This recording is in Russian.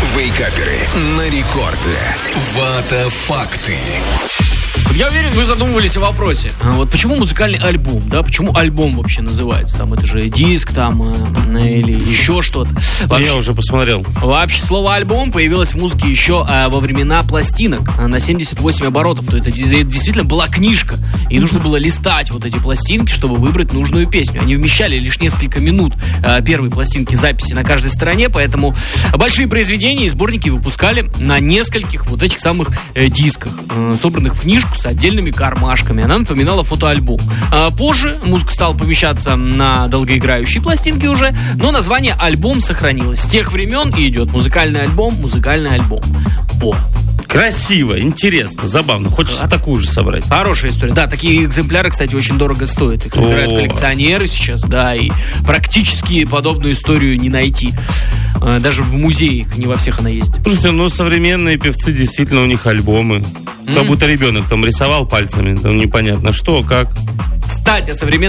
Вейкаперы на рекорде. Вата факты. Я уверен, вы задумывались о вопросе. Вот почему музыкальный альбом, да? Почему альбом вообще называется? Там это же диск, там, или еще что-то. Вообще, я уже посмотрел. Вообще, слово альбом появилось в музыке еще во времена пластинок на 78 оборотов. То это действительно была книжка. И нужно было листать вот эти пластинки, чтобы выбрать нужную песню. Они вмещали лишь несколько минут первой пластинки записи на каждой стороне, поэтому большие произведения и сборники выпускали на нескольких вот этих самых дисках, собранных в книжку с отдельными кармашками. Она напоминала фотоальбом. Позже музыка стала помещаться на долгоиграющие пластинки уже, но название альбом сохранилось. С тех времен и идет музыкальный альбом, музыкальный альбом. О. Красиво, интересно, забавно. Хочется такую же собрать. Хорошая история. Да, такие экземпляры, кстати, очень дорого стоят. Их собирают коллекционеры сейчас, да, и практически подобную историю не найти. Даже в музеях не во всех она есть. Слушайте, ну современные певцы, действительно, у них альбомы. Как будто ребенок там рисовал пальцами, там непонятно что, как. Кстати, о современных